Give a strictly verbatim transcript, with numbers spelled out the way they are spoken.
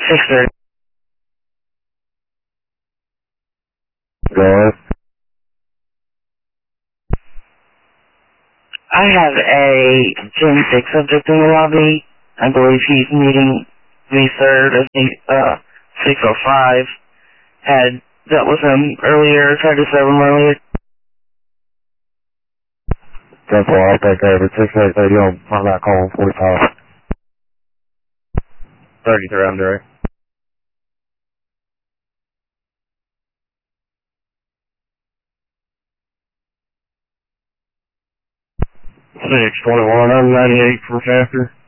six thirty. Go ahead. I have a Gen six subject in the lobby. I believe he's meeting me third. I think uh, six oh five had dealt with him earlier, tried to serve him earlier. That's all. I'll take care of it. six eight thirty on my back home, forty-five. thirty-three, I'm direct. six twenty-one, I'm ninety-eight for faster.